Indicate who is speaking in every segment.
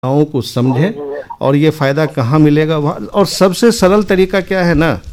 Speaker 1: योजनाओं को समझें और ये फ़ायदा कहाँ मिलेगा वहाँ। और सबसे सरल तरीका क्या है ना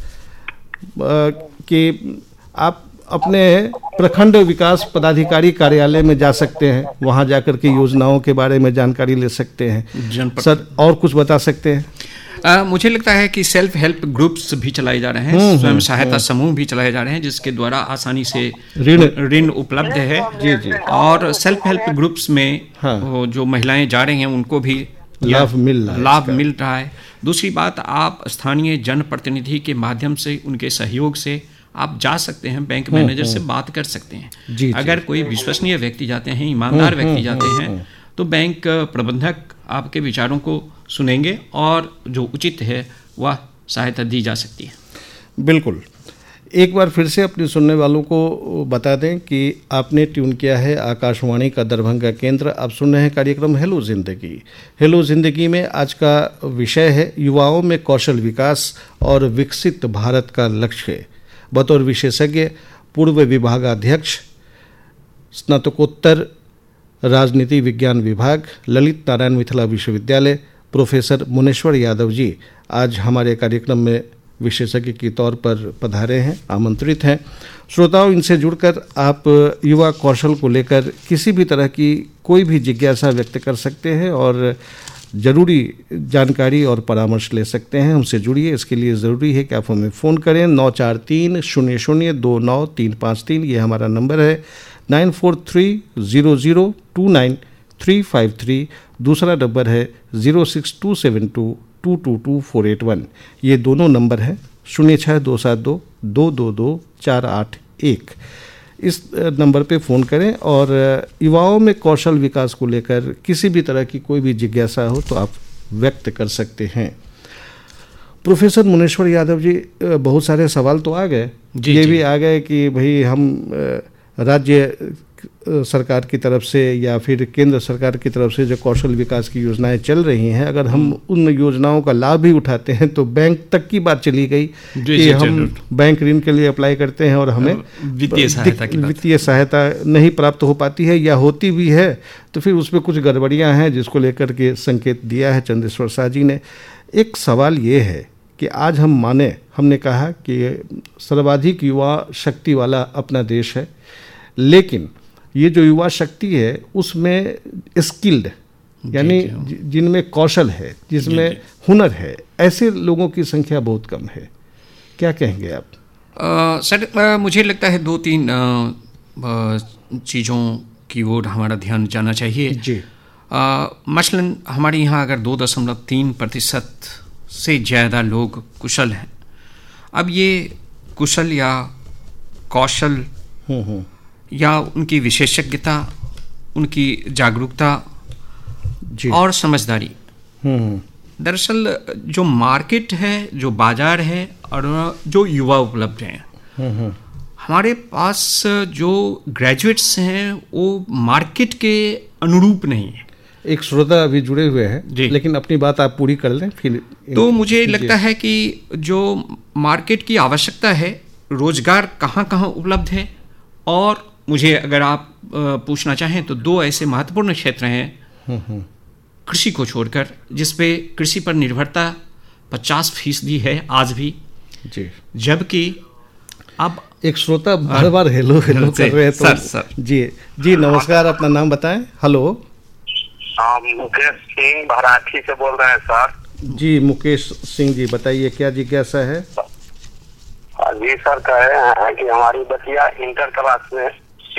Speaker 1: कि आप अपने प्रखंड विकास पदाधिकारी कार्यालय में जा सकते हैं, वहाँ जाकर के योजनाओं के बारे में जानकारी ले सकते हैं। सर और कुछ बता सकते हैं?
Speaker 2: मुझे लगता है कि सेल्फ हेल्प ग्रुप्स भी चलाए जा रहे हैं, स्वयं सहायता समूह भी चलाए जा रहे हैं, जिसके द्वारा आसानी से ऋण उपलब्ध है।
Speaker 1: जी।
Speaker 2: और सेल्फ हेल्प ग्रुप्स में जो महिलाएं जा रही हैं उनको भी
Speaker 1: लाभ मिल
Speaker 2: रहा है। दूसरी बात, आप स्थानीय जनप्रतिनिधि के माध्यम से, उनके सहयोग से आप जा सकते हैं, बैंक मैनेजर से बात कर सकते हैं। अगर कोई विश्वसनीय व्यक्ति जाते हैं, ईमानदार व्यक्ति जाते हैं, तो बैंक प्रबंधक आपके विचारों को सुनेंगे और जो उचित है वह सहायता दी जा सकती है।
Speaker 1: बिल्कुल। एक बार फिर से अपने सुनने वालों को बता दें कि आपने ट्यून किया है आकाशवाणी का दरभंगा केंद्र। आप सुन रहे हैं कार्यक्रम हेलो जिंदगी। हेलो जिंदगी में आज का विषय है युवाओं में कौशल विकास और विकसित भारत का लक्ष्य। बतौर विशेषज्ञ पूर्व विभागाध्यक्ष, स्नातकोत्तर राजनीति विज्ञान विभाग, ललित नारायण मिथिला विश्वविद्यालय, प्रोफेसर मुनेश्वर यादव जी आज हमारे कार्यक्रम में विशेषज्ञ के तौर पर पधारे हैं, आमंत्रित हैं। श्रोताओं, इनसे जुड़कर आप युवा कौशल को लेकर किसी भी तरह की कोई भी जिज्ञासा व्यक्त कर सकते हैं और ज़रूरी जानकारी और परामर्श ले सकते हैं। हमसे जुड़िए। इसके लिए ज़रूरी है कि आप हमें फ़ोन करें। 9430029353 ये हमारा नंबर है। 9430029353 दूसरा नंबर है 06272222481। ये दोनों नंबर हैं। 06272222481 इस नंबर पे फ़ोन करें और युवाओं में कौशल विकास को लेकर किसी भी तरह की कोई भी जिज्ञासा हो तो आप व्यक्त कर सकते हैं। प्रोफेसर मुनेश्वर यादव जी, बहुत सारे सवाल तो आ गए। ये भी आ गए कि भाई हम राज्य सरकार की तरफ से या फिर केंद्र सरकार की तरफ से जो कौशल विकास की योजनाएं चल रही हैं, अगर हम उन योजनाओं का लाभ भी उठाते हैं तो बैंक तक की बात चली गई कि हम बैंक ऋण के लिए अप्लाई करते हैं और हमें वित्तीय सहायता नहीं प्राप्त हो पाती है, या होती भी है तो फिर उसमें कुछ गड़बड़ियां हैं जिसको लेकर के संकेत दिया है चंद्रेश्वर शाह जी ने। एक सवाल ये है कि आज हमने कहा कि सर्वाधिक युवा शक्ति वाला अपना देश है, लेकिन ये जो युवा शक्ति है उसमें स्किल्ड यानी जिनमें कौशल है, जिसमें हुनर है, ऐसे लोगों की संख्या बहुत कम है। क्या कहेंगे आप?
Speaker 2: सर, मुझे लगता है 2-3 चीज़ों की ओर हमारा ध्यान जाना चाहिए
Speaker 1: जी।
Speaker 2: मसलन हमारे यहाँ अगर 2.3% से ज़्यादा लोग कुशल हैं। अब ये कुशल या कौशल या उनकी विशेषज्ञता, उनकी जागरूकता और समझदारी, दरअसल जो मार्केट है, जो बाजार है और जो युवा उपलब्ध हैं, हमारे पास जो ग्रेजुएट्स हैं वो मार्केट के अनुरूप नहीं है।
Speaker 1: एक श्रोता अभी जुड़े हुए हैं, लेकिन अपनी बात आप पूरी कर लें फिर।
Speaker 2: तो मुझे लगता है कि जो मार्केट की आवश्यकता है, रोजगार कहाँ कहाँ उपलब्ध है, और मुझे अगर आप पूछना चाहें तो 2 ऐसे महत्वपूर्ण क्षेत्र हैं कृषि को छोड़कर, जिसपे कृषि पर निर्भरता 50% है आज भी जी। जबकि अब एक
Speaker 1: श्रोता बार हेलो कर रहे हैं तो सर जी नमस्कार, अपना नाम बताएं। हेलो,
Speaker 3: मुकेश सिंह भराठी से बोल रहे हैं सर। जी
Speaker 1: मुकेश सिंह जी, बताइए क्या जिज्ञासा है?
Speaker 3: जी सर, कह रहे हैं कि हमारी बच्चिया इंटर क्लास में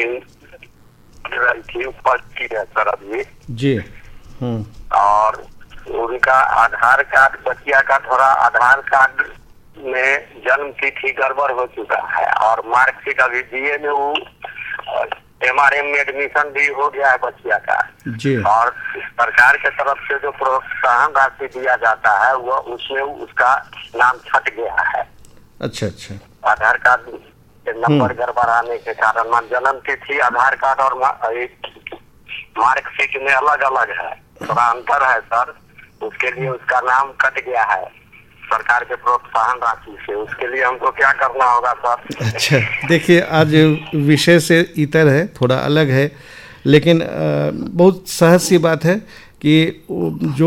Speaker 3: फर्स्ट की है सर अभी जी। और उनका आधार कार्ड, बच्चिया का थोड़ा आधार कार्ड में जन्म तिथि गड़बड़ हो चुका है और मार्कशीट अभी बीए में वो MRM में एडमिशन भी हो गया है बच्चिया का जी। और सरकार के तरफ से जो प्रोत्साहन राशि दिया जाता है वो उसमें उसका नाम छट गया है।
Speaker 1: अच्छा।
Speaker 3: आधार कार्ड के नंबर गड़बड़ाने के कारण जन्म तिथि आधार कार्ड और मार्कशीट में अलग अलग है, थोड़ा अंतर है सर। उसके लिए उसका नाम कट गया है सरकार के प्रोत्साहन राशि से। उसके लिए हमको क्या करना होगा सर?
Speaker 1: अच्छा, देखिए आज विषय से इतर है, थोड़ा अलग है, लेकिन बहुत सहज सी बात है कि जो